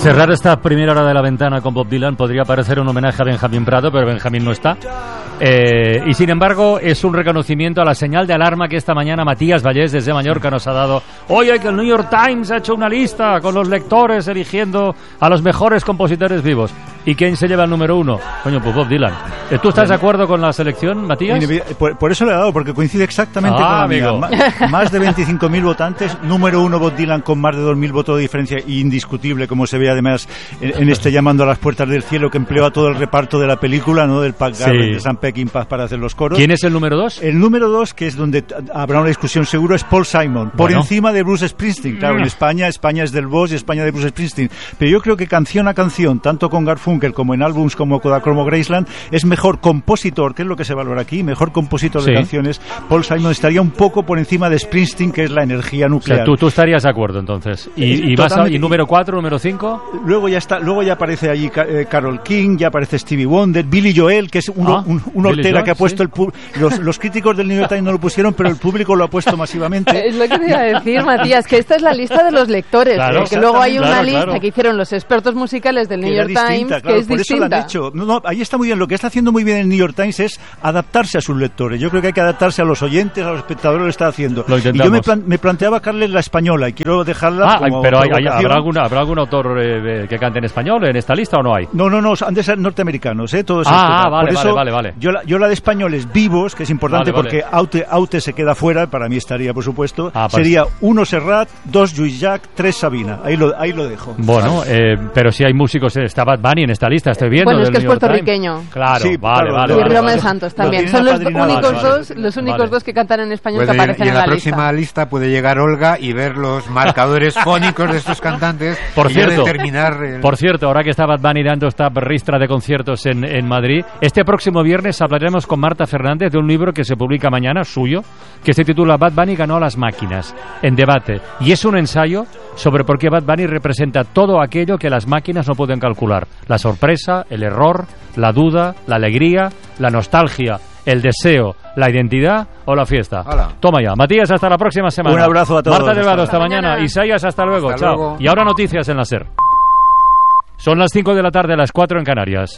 Cerrar esta primera hora de La Ventana con Bob Dylan podría parecer un homenaje a Benjamín Prado, pero Benjamín no está. Y sin embargo es un reconocimiento a la señal de alarma que esta mañana Matías Vallés desde Mallorca nos ha dado. Oye, que el New York Times ha hecho una lista con los lectores eligiendo a los mejores compositores vivos. ¿Y quién se lleva el número 1? Coño, pues Bob Dylan. ¿Tú estás de acuerdo con la selección, Matías? Por eso le he dado, porque coincide exactamente con la mía. Más de 25.000 votantes, número 1 Bob Dylan con más de 2.000 votos de diferencia, indiscutible, como se ve además en este Llamando a las Puertas del Cielo, que empleó a todo el reparto de la película, ¿no? Del Pat Garrett, de Sam Peckinpah para hacer los coros. ¿Quién es el número 2? El número 2, que es donde habrá una discusión seguro, es Paul Simon, por encima de Bruce Springsteen. Claro, en España es del Boss y España de Bruce Springsteen. Pero yo creo que canción a canción, tanto con Garfunkel como en álbums como Kodachrome Graceland, es mejor compositor, que es lo que se valora aquí, mejor compositor de canciones. Paul Simon estaría un poco por encima de Springsteen, que es la energía nuclear. O sea, tú estarías de acuerdo entonces. ¿Y número 4, número 5? Luego ya aparece allí Carole King, ya aparece Stevie Wonder, Billy Joel, que es un hortera que ha puesto los críticos del New York Times no lo pusieron, pero el público lo ha puesto masivamente. Es lo que te iba a decir, Matías, que esta es la lista de los lectores, claro, que luego hay una lista que hicieron los expertos musicales del New York Times, que es por distinta. Eso lo han hecho. No, ahí está muy bien. Lo que está haciendo muy bien el New York Times es adaptarse a sus lectores. Yo creo que hay que adaptarse a los oyentes, a los espectadores, lo está haciendo. Lo intentamos. Y yo me planteaba, Carles, la española, y quiero dejarla como pero ¿habrá algún autor que cante en español en esta lista o no hay? No, han de ser norteamericanos, todos. Vale. Yo la de españoles vivos, que es importante porque Aute se queda fuera, para mí estaría, por supuesto. Sería 1 Serrat, 2 Lluís Llach, 3 Sabina. Ahí lo dejo. Bueno, pero si hay músicos, está Bad Bunny en esta lista, estoy viendo. Bueno, es que es puertorriqueño. Claro, sí, vale. Y Romeo Santos también. Son los únicos dos que cantan en español que aparecen en la lista. Y en la próxima lista puede llegar Olga y ver los marcadores fónicos de estos cantantes. Por cierto, determinar por cierto, ahora que está Bad Bunny dando esta ristra de conciertos en Madrid, este próximo viernes hablaremos con Marta Fernández de un libro que se publica mañana, suyo, que se titula Bad Bunny ganó a las máquinas, en debate. Y es un ensayo sobre por qué Bad Bunny representa todo aquello que las máquinas no pueden calcular. La sorpresa, el error, la duda, la alegría, la nostalgia, el deseo, la identidad o la fiesta. Hola. Toma ya. Matías, hasta la próxima semana. Un abrazo a todos. Marta Delgado, hasta mañana. Isaías, hasta luego. Hasta Chao. luego. Y ahora noticias en la SER. Son las 5 de la tarde, las 4 en Canarias.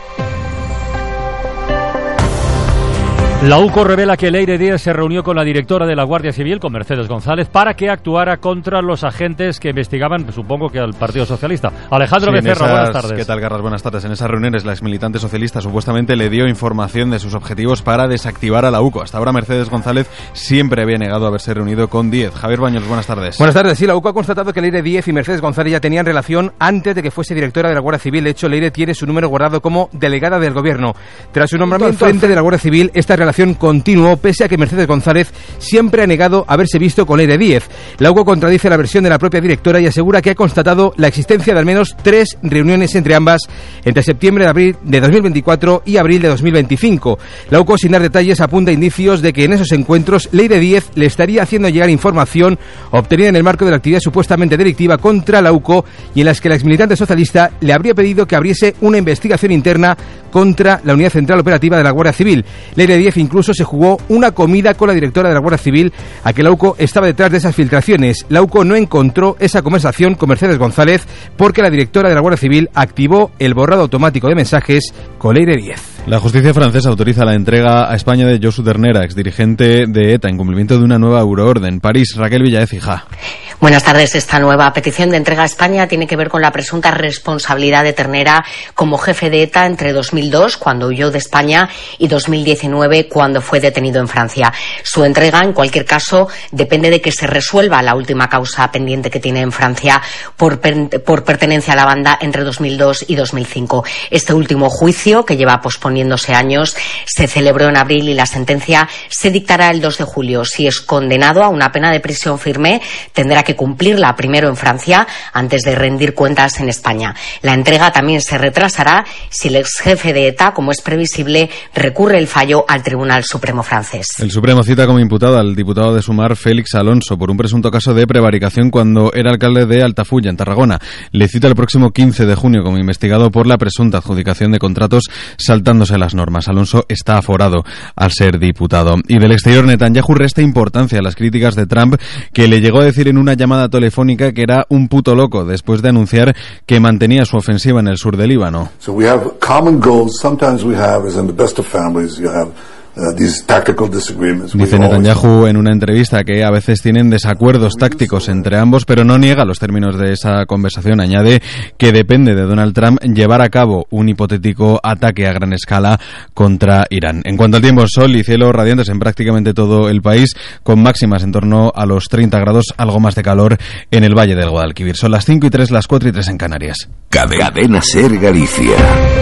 La UCO revela que Leire Díez se reunió con la directora de la Guardia Civil, con Mercedes González, para que actuara contra los agentes que investigaban, supongo que al Partido Socialista. Alejandro Becerra, buenas tardes. ¿Qué tal, Garras? Buenas tardes. En esas reuniones, la exmilitante socialista supuestamente le dio información de sus objetivos para desactivar a la UCO. Hasta ahora, Mercedes González siempre había negado haberse reunido con Díez. Javier Baños, buenas tardes. Buenas tardes. Sí, la UCO ha constatado que Leire Díez y Mercedes González ya tenían relación antes de que fuese directora de la Guardia Civil. De hecho, Leire tiene su número guardado como delegada del Gobierno. Tras su nombramiento al frente de la Guardia Civil, esta relación continuó, pese a que Mercedes González siempre ha negado haberse visto con Leire Díez. La UCO contradice la versión de la propia directora y asegura que ha constatado la existencia de al menos 3 reuniones entre ambas entre septiembre de abril de 2024 y abril de 2025. La UCO, sin dar detalles, apunta indicios de que en esos encuentros Leire Díez le estaría haciendo llegar información obtenida en el marco de la actividad supuestamente delictiva contra la UCO y en las que la exmilitante socialista le habría pedido que abriese una investigación interna contra la Unidad Central Operativa de la Guardia Civil. Leire Díez incluso se jugó una comida con la directora de la Guardia Civil a que la UCO estaba detrás de esas filtraciones. La UCO no encontró esa conversación con Mercedes González porque la directora de la Guardia Civil activó el borrado automático de mensajes con Leire Díez. La justicia francesa autoriza la entrega a España de Josu Ternera, exdirigente de ETA, en cumplimiento de una nueva euroorden. París, Raquel Villaez, hija. Buenas tardes. Esta nueva petición de entrega a España tiene que ver con la presunta responsabilidad de Ternera como jefe de ETA entre 2002, cuando huyó de España, y 2019, cuando fue detenido en Francia. Su entrega, en cualquier caso, depende de que se resuelva la última causa pendiente que tiene en Francia por pertenencia a la banda entre 2002 y 2005. Este último juicio, que lleva posponiéndose años, se celebró en abril y la sentencia se dictará el 2 de julio. Si es condenado a una pena de prisión firme, tendrá que cumplirla primero en Francia antes de rendir cuentas en España. La entrega también se retrasará si el ex jefe de ETA, como es previsible, recurre el fallo al Tribunal Supremo francés. El Supremo cita como imputado al diputado de Sumar, Félix Alonso, por un presunto caso de prevaricación cuando era alcalde de Altafulla, en Tarragona. Le cita el próximo 15 de junio como investigado por la presunta adjudicación de contratos saltándose las normas. Alonso está aforado al ser diputado. Y del exterior, Netanyahu resta importancia a las críticas de Trump, que le llegó a decir en una llamada telefónica que era un puto loco después de anunciar que mantenía su ofensiva en el sur del Líbano. So we have common goals. Sometimes we have, as in the best of families, you have these tactical disagreements. Dice Netanyahu en una entrevista que a veces tienen desacuerdos tácticos entre ambos, pero no niega los términos de esa conversación. Añade que depende de Donald Trump llevar a cabo un hipotético ataque a gran escala contra Irán. En cuanto al tiempo, sol y cielo radiantes en prácticamente todo el país, con máximas en torno a los 30 grados, algo más de calor en el Valle del Guadalquivir. Son las 5:03, las 4:03 en Canarias. Cadena SER Galicia.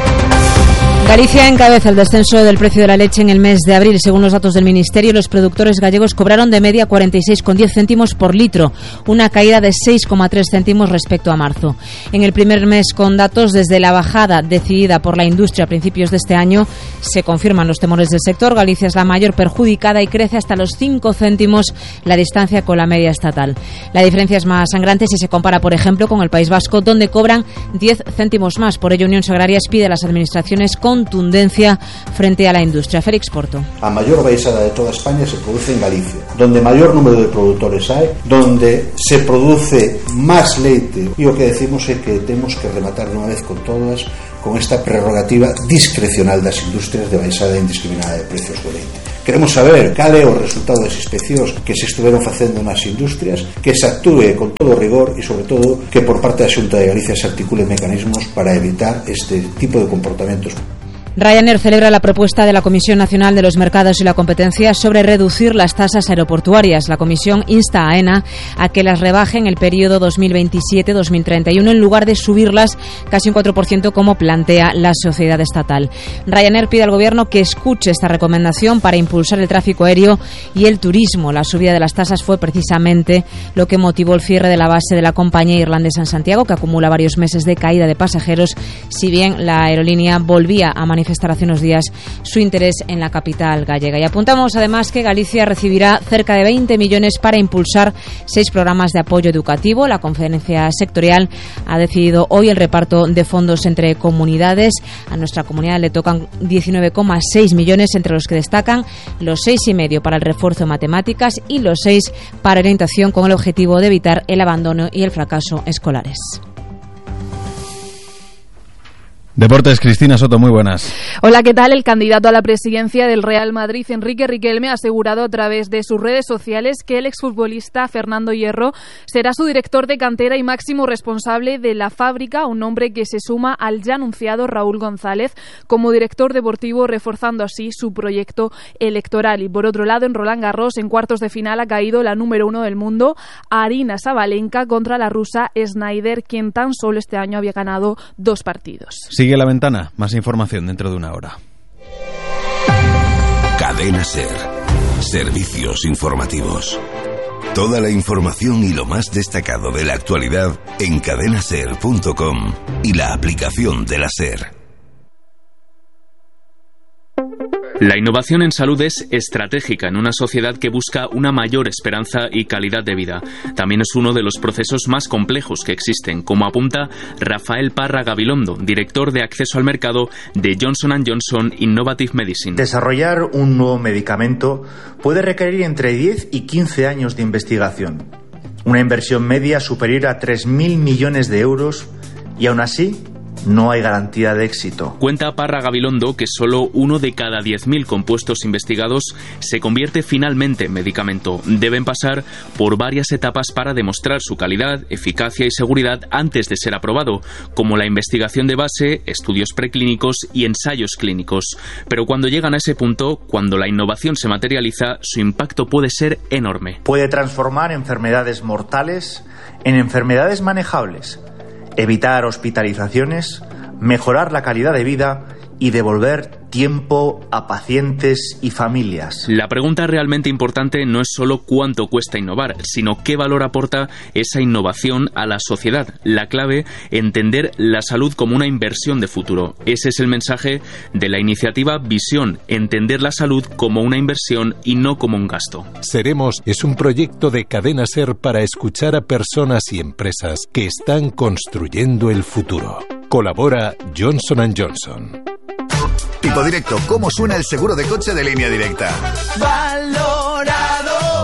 Galicia encabeza el descenso del precio de la leche en el mes de abril. Según los datos del Ministerio, los productores gallegos cobraron de media 46,10 céntimos por litro, una caída de 6,3 céntimos respecto a marzo. En el primer mes con datos desde la bajada decidida por la industria a principios de este año, se confirman los temores del sector. Galicia es la mayor perjudicada y crece hasta los 5 céntimos la distancia con la media estatal. La diferencia es más sangrante si se compara, por ejemplo, con el País Vasco, donde cobran 10 céntimos más. Por ello, Unión Agrarias pide a las administraciones contundencia frente a la industria. Félix Porto. A maior baixada de toda España se produce en Galicia, donde mayor número de productores hai, donde se produce máis leite, e o que decimos é que temos que rematar de unha vez con todas con esta prerrogativa discrecional das industrias de baixada indiscriminada de precios do leite. Queremos saber cal é o resultado das inspeccións que se estuveron facendo nas industrias, que se actúe con todo rigor e, sobre todo, que por parte da Xunta de Galicia se articulen mecanismos para evitar este tipo de comportamientos. Ryanair celebra la propuesta de la Comisión Nacional de los Mercados y la Competencia sobre reducir las tasas aeroportuarias. La Comisión insta a AENA a que las rebaje en el periodo 2027-2031 en lugar de subirlas casi un 4% como plantea la sociedad estatal. Ryanair pide al Gobierno que escuche esta recomendación para impulsar el tráfico aéreo y el turismo. La subida de las tasas fue precisamente lo que motivó el cierre de la base de la compañía irlandesa en Santiago, que acumula varios meses de caída de pasajeros, si bien la aerolínea volvía a manifestar hace unos días su interés en la capital gallega. Y apuntamos además que Galicia recibirá cerca de 20 millones para impulsar 6 programas de apoyo educativo. La conferencia sectorial ha decidido hoy el reparto de fondos entre comunidades. A nuestra comunidad le tocan 19,6 millones, entre los que destacan los 6,5 para el refuerzo de matemáticas y los 6 para orientación, con el objetivo de evitar el abandono y el fracaso escolares. Deportes, Cristina Soto, muy buenas. Hola, ¿qué tal? El candidato a la presidencia del Real Madrid, Enrique Riquelme, ha asegurado a través de sus redes sociales que el exfutbolista Fernando Hierro será su director de cantera y máximo responsable de la fábrica, un nombre que se suma al ya anunciado Raúl González como director deportivo, reforzando así su proyecto electoral. Y por otro lado, en Roland Garros, en cuartos de final, ha caído la número 1 del mundo, Aryna Sabalenka, contra la rusa Snyder, quien tan solo este año había ganado 2 partidos. Sigue La Ventana, más información dentro de una hora. Cadena SER. Servicios informativos. Toda la información y lo más destacado de la actualidad en cadenaser.com y la aplicación de la SER. La innovación en salud es estratégica en una sociedad que busca una mayor esperanza y calidad de vida. También es uno de los procesos más complejos que existen, como apunta Rafael Parra Gabilondo, director de acceso al mercado de Johnson & Johnson Innovative Medicine. Desarrollar un nuevo medicamento puede requerir entre 10 y 15 años de investigación, una inversión media superior a 3.000 millones de euros, y aún así no hay garantía de éxito. Cuenta Parra Gabilondo que solo 1 de cada 10.000 compuestos investigados se convierte finalmente en medicamento. Deben pasar por varias etapas para demostrar su calidad, eficacia y seguridad antes de ser aprobado, como la investigación de base, estudios preclínicos y ensayos clínicos. Pero cuando llegan a ese punto, cuando la innovación se materializa, su impacto puede ser enorme. Puede transformar enfermedades mortales en enfermedades manejables, evitar hospitalizaciones, mejorar la calidad de vida y devolver tiempo a pacientes y familias. La pregunta realmente importante no es solo cuánto cuesta innovar, sino qué valor aporta esa innovación a la sociedad. La clave, entender la salud como una inversión de futuro. Ese es el mensaje de la iniciativa Visión, entender la salud como una inversión y no como un gasto. Seremos es un proyecto de Cadena SER para escuchar a personas y empresas que están construyendo el futuro. Colabora Johnson & Johnson. Tipo directo, ¿cómo suena el seguro de coche de Línea Directa? Valorado.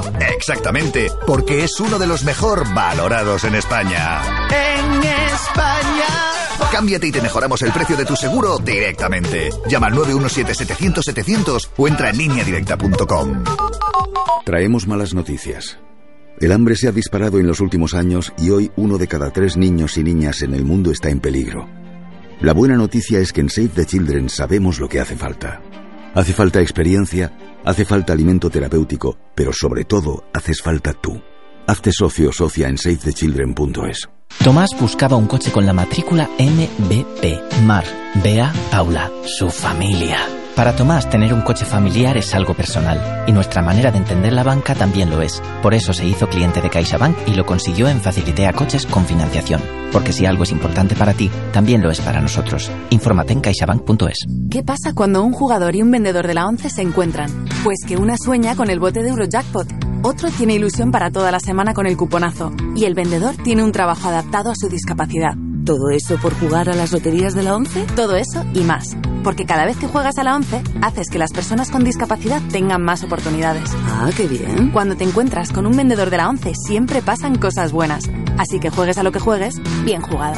Exactamente, porque es uno de los mejor valorados en España. En España. Cámbiate y te mejoramos el precio de tu seguro directamente. Llama al 917-700-700 o entra en lineadirecta.com. Traemos malas noticias. El hambre se ha disparado en los últimos años y hoy 1 de cada 3 niños y niñas en el mundo está en peligro. La buena noticia es que en Save the Children sabemos lo que hace falta. Hace falta experiencia, hace falta alimento terapéutico, pero sobre todo haces falta tú. Hazte socio o socia en savethechildren.es. Tomás buscaba un coche con la matrícula MBP. Mar, Bea, Paula, su familia. Para Tomás, tener un coche familiar es algo personal, y nuestra manera de entender la banca también lo es. Por eso se hizo cliente de CaixaBank y lo consiguió en Facilitea Coches con financiación. Porque si algo es importante para ti, también lo es para nosotros. Infórmate en caixabank.es. ¿Qué pasa cuando un jugador y un vendedor de la ONCE se encuentran? Pues que una sueña con el bote de Eurojackpot, otro tiene ilusión para toda la semana con el cuponazo, y el vendedor tiene un trabajo adaptado a su discapacidad. ¿Todo eso por jugar a las loterías de la ONCE? Todo eso y más. Porque cada vez que juegas a la ONCE, haces que las personas con discapacidad tengan más oportunidades. Ah, qué bien. Cuando te encuentras con un vendedor de la ONCE, siempre pasan cosas buenas. Así que juegues a lo que juegues, bien jugado.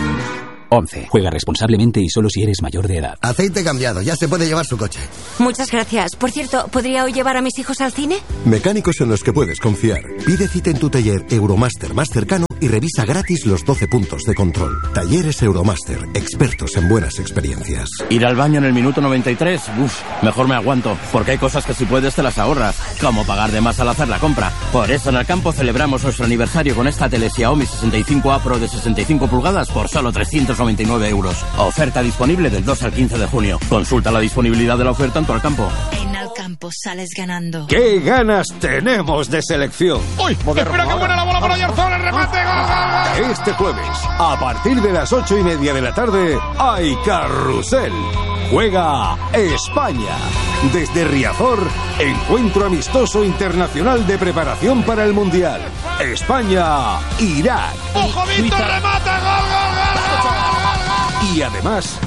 11. Juega responsablemente y solo si eres mayor de edad. Aceite cambiado, ya se puede llevar su coche. Muchas gracias. Por cierto, ¿podría hoy llevar a mis hijos al cine? Mecánicos en los que puedes confiar. Pide cita en tu taller Euromaster más cercano y revisa gratis los 12 puntos de control. Talleres Euromaster, expertos en buenas experiencias. Ir al baño en el minuto 93, mejor me aguanto, porque hay cosas que si puedes te las ahorras, como pagar de más al hacer la compra. Por eso en Alcampo celebramos nuestro aniversario con esta tele Xiaomi 65A Pro de 65 pulgadas por solo 399 €. Oferta disponible del 2 al 15 de junio. Consulta la disponibilidad de la oferta en tu Alcampo. En Alcampo sales ganando. ¡Qué ganas tenemos de selección! ¡Uy! ¡Espera que buena la bola por Oyarzún! ¡El remate! ¡Gol, gol, gol! Este jueves, a partir de las 8:30 de la tarde, hay Carrusel. Juega España. Desde Riazor, encuentro amistoso internacional de preparación para el Mundial. España, Irak. ¡Ojo, Víctor! ¡Remate! ¡Gol, gol, gol! Y además,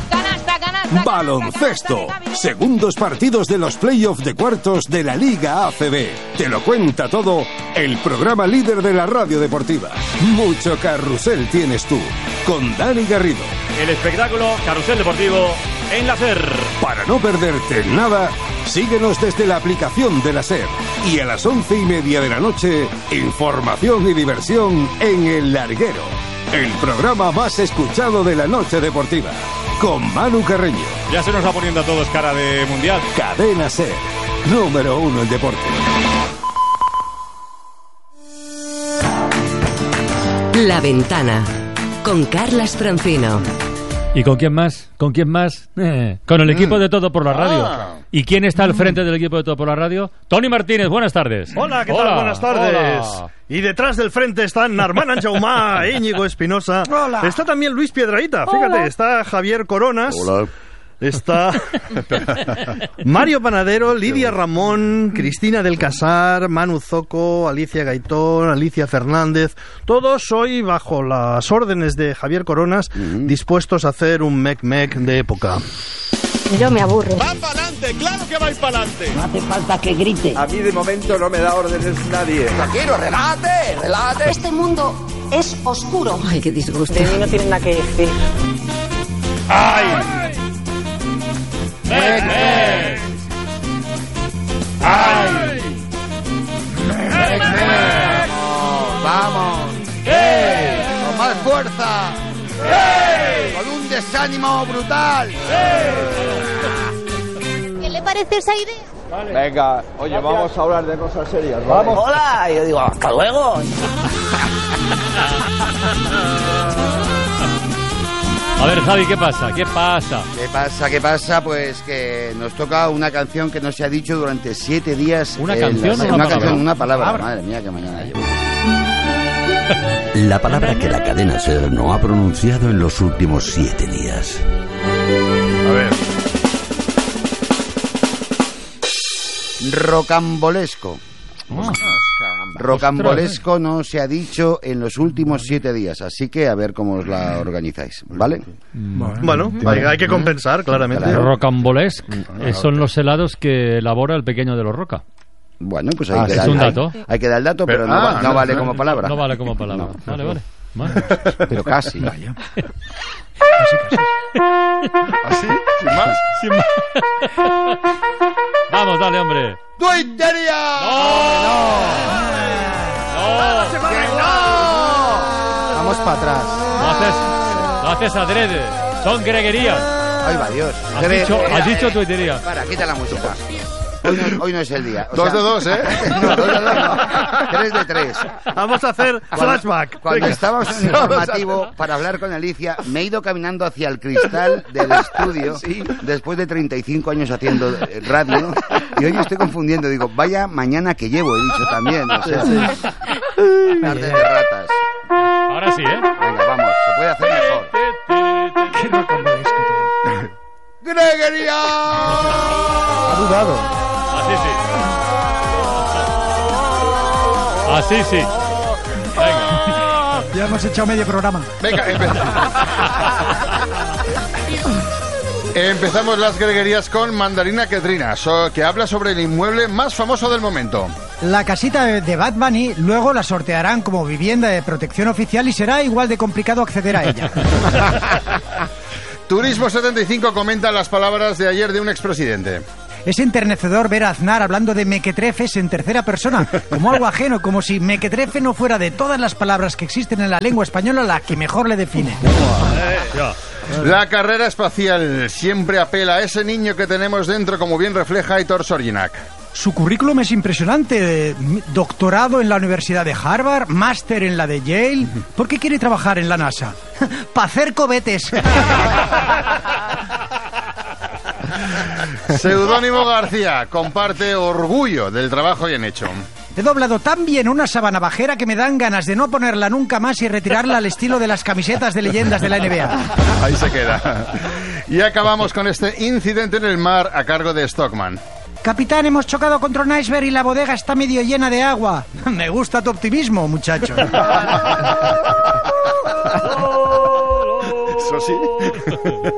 baloncesto. Segundos partidos de los playoffs de cuartos de la Liga ACB. Te lo cuenta todo el programa líder de la radio deportiva. Mucho carrusel tienes tú, con Dani Garrido. El espectáculo Carrusel Deportivo en la SER. Para no perderte nada, síguenos desde la aplicación de la SER. Y a las 11:30 de la noche, información y diversión en El Larguero. El programa más escuchado de la noche deportiva. Con Manu Carreño. Ya se nos va poniendo a todos cara de mundial. Cadena SER, número 1 en deporte. La Ventana, con Carlas Francino. ¿Y con quién más? ¿Con quién más? Con el equipo de Todo por la Radio. ¿Y quién está al frente del equipo de Todo por la Radio? Toni Martínez, buenas tardes. Hola, ¿qué tal? Buenas tardes. Hola. Y detrás del frente están Armand Anjaumá, Íñigo Espinosa. Hola. Está también Luis Piedrahíta, fíjate, hola. Está Javier Coronas. Hola. Está Mario Panadero, Lidia Ramón, Cristina del Casar, Manu Zoco, Alicia Gaitón, Alicia Fernández, todos hoy bajo las órdenes de Javier Coronas, dispuestos a hacer un mec-mec de época. Yo me aburro. ¡Va para adelante! ¡Claro que vais para adelante! No hace falta que grite. A mí de momento no me da órdenes nadie. Tranquilo, relájate. Este mundo es oscuro. Ay, qué disgusto. De mí no tienen nada que decir. ¡Ay! ¡Mec, mec! ¡Ay! ¡Mec, mec! ¡Vamos! ¡Eh! ¡Con más fuerza! ¡Eh! ¡Con un desánimo brutal! ¿Qué le parece esa idea? Vale. Venga, oye, gracias. Vamos a hablar de cosas serias, ¿vale? Vamos. Hola, y yo digo, hasta luego. A ver, Javi, ¿qué pasa? ¿Qué pasa? ¿Qué pasa? Pues que nos toca una canción que no se ha dicho durante 7 días. ¿Una canción o una palabra? Una palabra. Madre mía, que mañana llevo. La palabra que la cadena SER no ha pronunciado en los últimos 7 días. A ver. Rocambolesco. Rocambolesco no se ha dicho en los últimos 7 días, así que a ver cómo os la organizáis, ¿vale? Bueno, hay que compensar, claramente. Rocambolesque son los helados que elabora el pequeño de los Roca. Bueno, pues ahí queda es un dato. Ahí queda el dato, pero no vale como palabra. No vale como palabra. No. Vale. Bueno. Pero casi. Vaya. ¿Así? ¿Sin más? Vamos, dale, hombre. ¡Tuitería! ¡No! Vamos para atrás. Lo haces adrede. Son greguerías. Ahí va, Dios. Has dicho tuitería. Para, quita la música. Hoy no es el día. 2 de 2, ¿eh? No, 2 de 2 no. 3 de 3. Vamos a hacer flashback. Cuando estábamos en el informativo para hablar con Alicia, me he ido caminando hacia el cristal del estudio después de 35 años haciendo radio y hoy me estoy confundiendo. Digo, vaya mañana que llevo, he dicho también. O sea, tarde de ratas. Ahora sí, ¿eh? Venga, vamos, se puede hacer mejor. Qué rocambolesco todo. ¡Greguería! Ha dudado. Así sí. Venga. Ya hemos echado medio programa. Venga, empezamos las greguerías con Mandarina Ketrina, que habla sobre el inmueble más famoso del momento. La casita de Bad Bunny luego la sortearán como vivienda de protección oficial y será igual de complicado acceder a ella. Turismo 75 comenta las palabras de ayer de un expresidente. Es enternecedor ver a Aznar hablando de mequetrefes en tercera persona, como algo ajeno, como si mequetrefe no fuera de todas las palabras que existen en la lengua española la que mejor le define. La carrera espacial siempre apela a ese niño que tenemos dentro, como bien refleja Aitor Sorginac. Su currículum es impresionante. Doctorado en la Universidad de Harvard, máster en la de Yale. ¿Por qué quiere trabajar en la NASA? ¡Para hacer cohetes! Seudónimo García comparte orgullo del trabajo bien hecho. He doblado tan bien una sábana bajera que me dan ganas de no ponerla nunca más y retirarla al estilo de las camisetas de leyendas de la NBA. Ahí se queda. Y acabamos con este incidente en el mar a cargo de Stockman. Capitán, hemos chocado contra un iceberg y la bodega está medio llena de agua. Me gusta tu optimismo, muchacho. Eso sí.